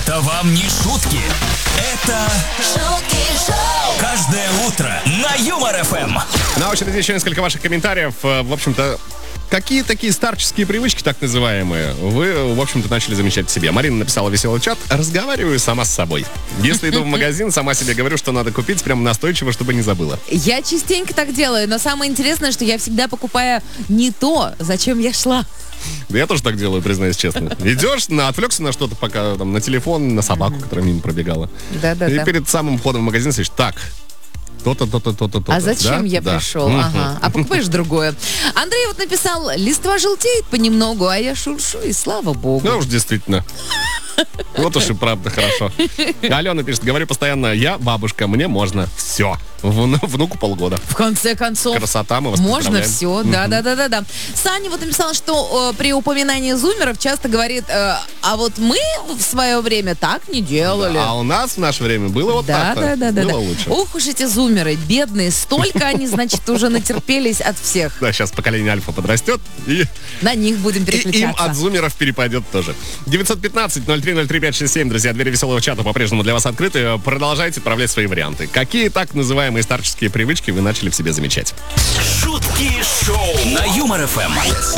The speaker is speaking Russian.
Это вам не шутки. Это шутки шоу. каждое утро на Юмор ФМ. На очереди еще несколько ваших комментариев. В общем-то, какие такие старческие привычки, так называемые, вы, в общем-то, начали замечать в себе? Марина написала веселый чат. Разговариваю сама с собой. Если иду в магазин, сама себе говорю, что надо купить, прям настойчиво, чтобы не забыла. Я частенько так делаю, но самое интересное, что я всегда покупаю не то, зачем я шла. Да я тоже так делаю, признаюсь честно. Идешь, отвлекся на что-то, пока там на телефон, на собаку, которая мимо пробегала. Да-да-да. И перед самым входом в магазин слышишь, так, то-то. А зачем да? я Да. пришел? Ага. А покупаешь другое. Андрей вот написал, листва желтеет понемногу, а я шуршу, и слава богу. Ну уж действительно. Вот уж и правда хорошо. Алена пишет, говорю постоянно, я бабушка, мне можно. Все. Внуку полгода. В конце концов, Красота, мы вас можно поздравляем. все, да. Саня вот написала, что при упоминании зумеров часто говорит, а вот мы в свое время так не делали. А у нас в наше время было вот так-то. Да. Было лучше. Ух уж эти зумеры, бедные, столько они, значит, уже натерпелись от всех. Да, сейчас поколение альфа подрастет, и На них будем им переключаться. от зумеров перепадет тоже. 915-0303-567, друзья, двери веселого чата по-прежнему для вас открыты. Продолжайте отправлять свои варианты. Какие так называемые старческие привычки вы начали в себе замечать? Шутки шоу на Юмор ФМ.